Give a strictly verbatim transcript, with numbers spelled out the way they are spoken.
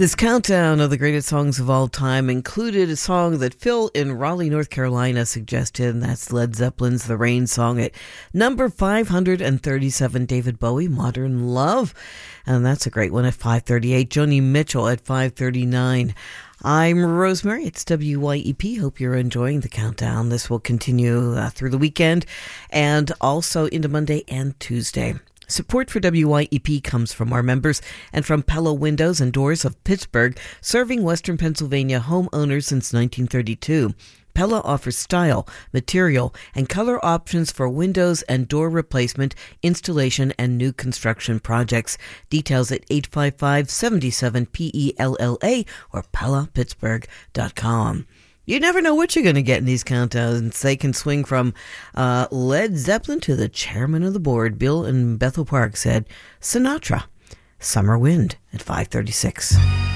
This countdown of the greatest songs of all time included a song that Phil in Raleigh, North Carolina suggested, and that's Led Zeppelin's The Rain Song at number five hundred thirty-seven, David Bowie, Modern Love. And that's a great one at five thirty-eight, Joni Mitchell at five thirty-nine. I'm Rosemary. It's W Y E P. Hope you're enjoying the countdown. This will continue uh, through the weekend and also into Monday and Tuesday. Support for W Y E P comes from our members and from Pella Windows and Doors of Pittsburgh, serving Western Pennsylvania homeowners since nineteen thirty-two. Pella offers style, material, and color options for windows and door replacement, installation, and new construction projects. Details at eight five five, seven seven, P E L L A or pella pittsburgh dot com. You never know what you're going to get in these countdowns. They can swing from uh, Led Zeppelin to the chairman of the board. Bill in Bethel Park said Sinatra, Summer Wind at five thirty-six.